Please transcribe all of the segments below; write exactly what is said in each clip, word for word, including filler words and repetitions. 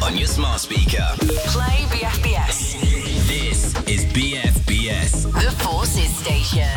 on your smart speaker. Play B F B S. This is B F B S. The Forces Station.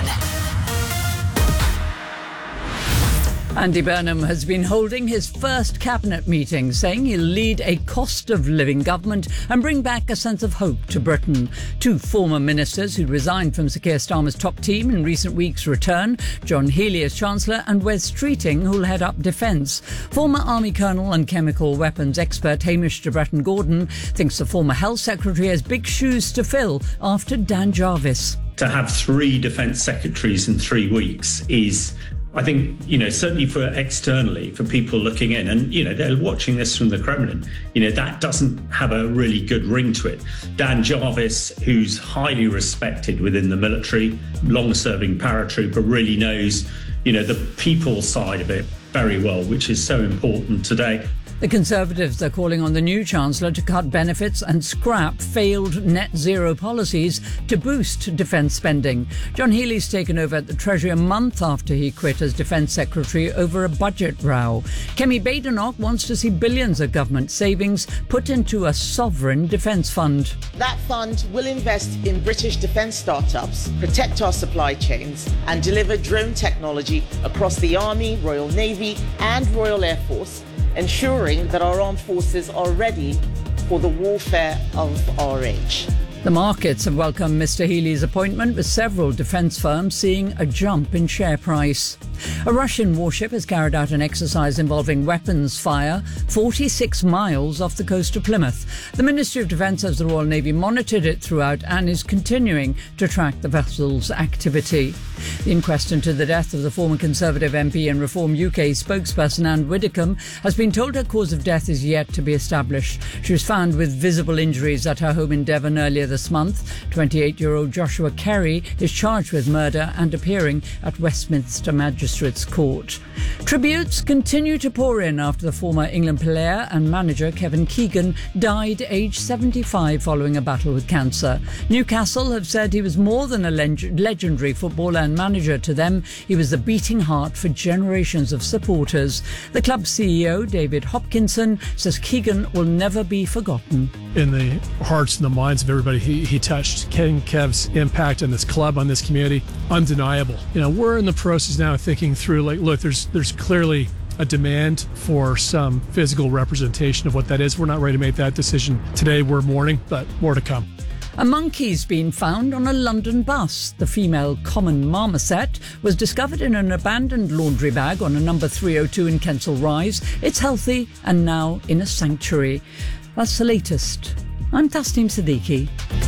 Andy Burnham has been holding his first cabinet meeting, saying he'll lead a cost-of-living government and bring back a sense of hope to Britain. Two former ministers who resigned from Sir Keir Starmer's top team in recent weeks return, John Healey as Chancellor and Wes Streeting, who'll head up defence. Former Army Colonel and chemical weapons expert Hamish de Bretton-Gordon thinks the former Health Secretary has big shoes to fill after Dan Jarvis. To have three defence secretaries in three weeks is... I think, you know, certainly for externally, for people looking in, and, you know, they're watching this from the Kremlin, you know, that doesn't have a really good ring to it. Dan Jarvis, who's highly respected within the military, long-serving paratrooper, really knows, you know, the people side of it very well, which is so important today. The Conservatives are calling on the new Chancellor to cut benefits and scrap failed net zero policies to boost defence spending. John Healey's taken over at the Treasury a month after he quit as Defence Secretary over a budget row. Kemi Badenoch wants to see billions of government savings put into a sovereign defence fund. That fund will invest in British defence startups, protect our supply chains and deliver drone technology across the Army, Royal Navy and Royal Air Force, ensuring that our armed forces are ready for the warfare of our age. The markets have welcomed Mister Healey's appointment, with several defence firms seeing a jump in share price. A Russian warship has carried out an exercise involving weapons fire forty-six miles off the coast of Plymouth. The Ministry of Defence says the Royal Navy monitored it throughout and is continuing to track the vessel's activity. The inquest into the death of the former Conservative M P and Reform U K spokesperson Anne Widdecombe has been told her cause of death is yet to be established. She was found with visible injuries at her home in Devon earlier this month. twenty-eight-year-old Joshua Kerry is charged with murder and appearing at Westminster Magistrates Court. Tributes continue to pour in after the former England player and manager Kevin Keegan died aged seventy-five following a battle with cancer. Newcastle have said he was more than a leg- legendary footballer and manager to them. He was the beating heart for generations of supporters. The club's C E O, David Hopkinson, says Keegan will never be forgotten. In the hearts and the minds of everybody he, he touched, Ken Kev's impact on this club, on this community, undeniable. You know, we're in the process now of thinking through, like, look, there's there's clearly a demand for some physical representation of what that is. We're not ready to make that decision today. We're mourning, but more to come. A monkey's been found on a London bus. The female common marmoset was discovered in an abandoned laundry bag on a number three oh two in Kensal Rise. It's healthy and now in a sanctuary. That's the latest. I'm Tasneem Siddiqui.